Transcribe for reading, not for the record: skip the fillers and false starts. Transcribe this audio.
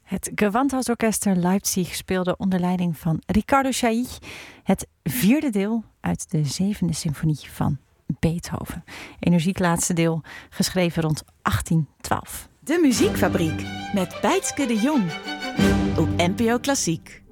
Het Gewandhausorchester Leipzig speelde onder leiding van Riccardo Chailly het vierde deel uit de zevende symfonie van Beethoven. Energiek laatste deel, geschreven rond 1812. De Muziekfabriek met Bijtske de Jong op NPO Klassiek.